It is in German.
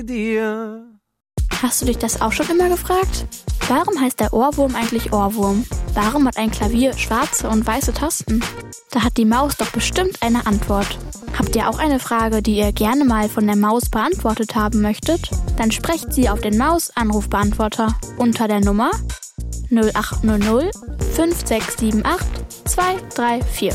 dir. Hast du dich das auch schon immer gefragt? Warum heißt der Ohrwurm eigentlich Ohrwurm? Warum hat ein Klavier schwarze und weiße Tasten? Da hat die Maus doch bestimmt eine Antwort. Habt ihr auch eine Frage, die ihr gerne mal von der Maus beantwortet haben möchtet? Dann sprecht sie auf den Maus-Anrufbeantworter unter der Nummer 0800 5678 234.